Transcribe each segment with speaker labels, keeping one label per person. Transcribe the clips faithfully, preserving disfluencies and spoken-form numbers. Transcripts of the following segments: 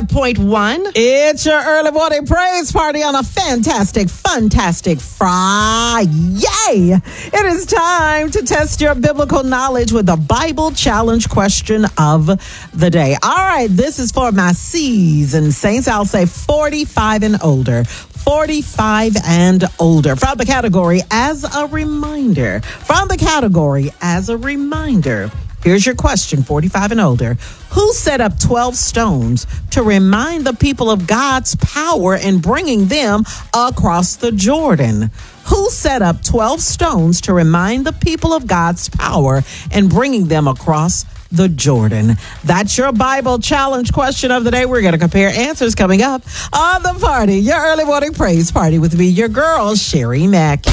Speaker 1: five point one. It's your early morning praise party on a fantastic, fantastic Friday. It is time to test your biblical knowledge with the Bible challenge question of the day. All right, this is for my seasoned saints. I'll say forty-five and older. forty-five and older. From the category as a reminder. From the category as a reminder. Here's your question, forty-five and older. Who set up twelve stones to remind the people of God's power in bringing them across the Jordan? Who set up twelve stones to remind the people of God's power in bringing them across the Jordan? That's your Bible challenge question of the day. We're going to compare answers coming up on the party. Your early morning praise party with me, your girl, Sherry Mackey.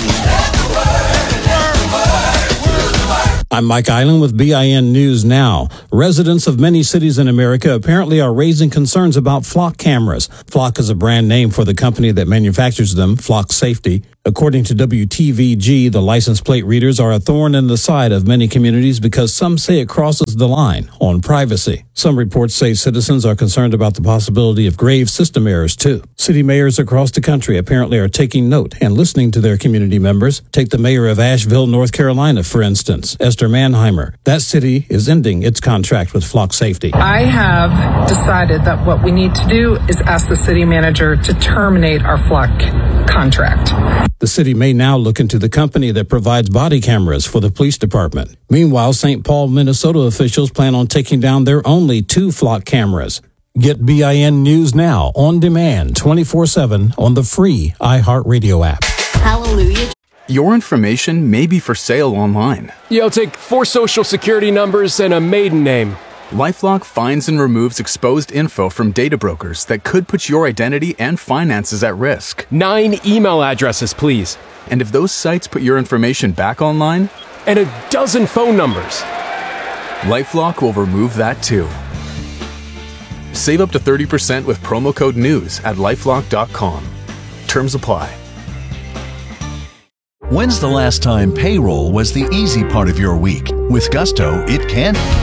Speaker 2: I'm Mike Island with B I N News Now. Residents of many cities in America apparently are raising concerns about Flock cameras. Flock is a brand name for the company that manufactures them, Flock Safety. According to W T V G, the license plate readers are a thorn in the side of many communities because some say it crosses the line on privacy. Some reports say citizens are concerned about the possibility of grave system errors, too. City mayors across the country apparently are taking note and listening to their community members. Take the mayor of Asheville, North Carolina, for instance, Esther Manheimer. That city is ending its contract with Flock Safety.
Speaker 3: I have decided that what we need to do is ask the city manager to terminate our Flock contract.
Speaker 2: The city may now look into the company that provides body cameras for the police department. Meanwhile, Saint Paul, Minnesota officials plan on taking down their only two Flock cameras. Get B I N News Now on demand twenty-four seven on the free iHeartRadio app.
Speaker 4: Hallelujah.
Speaker 5: Your information may be for sale online.
Speaker 6: Yo, take four social security numbers and a maiden name.
Speaker 5: LifeLock finds and removes exposed info from data brokers that could put your identity and finances at risk.
Speaker 6: Nine email addresses, please.
Speaker 5: And if those sites put your information back online?
Speaker 6: And a dozen phone numbers.
Speaker 5: LifeLock will remove that too. Save up to thirty percent with promo code NEWS at lifelock dot com. Terms apply.
Speaker 7: When's the last time payroll was the easy part of your week? With Gusto, it can be.